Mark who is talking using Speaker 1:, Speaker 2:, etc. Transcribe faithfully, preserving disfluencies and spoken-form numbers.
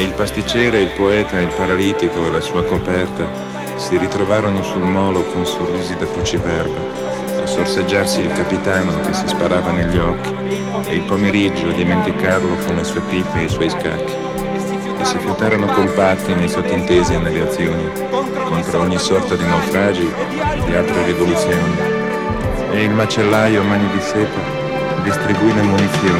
Speaker 1: e il pasticcere, il poeta, il paralitico e la sua coperta si ritrovarono sul molo con sorrisi da cruciverba, a sorseggiarsi il capitano che si sparava negli occhi e il pomeriggio a dimenticarlo con le sue pipe e i suoi scacchi, e si fiutarono compatti nei sottintesi e nelle azioni contro ogni sorta di naufragi e di altre rivoluzioni, e il macellaio a mani di seta distribuì le munizioni